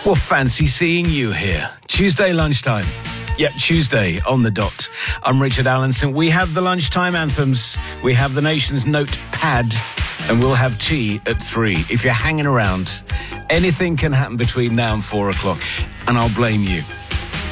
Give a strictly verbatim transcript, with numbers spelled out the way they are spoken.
Well, fancy seeing you here. Tuesday lunchtime. Yep, Tuesday on the dot. I'm Richard Allenson. We have the lunchtime anthems. We have the nation's notepad. And we'll have tea at three. If you're hanging around, anything can happen between now and four o'clock. And I'll blame you.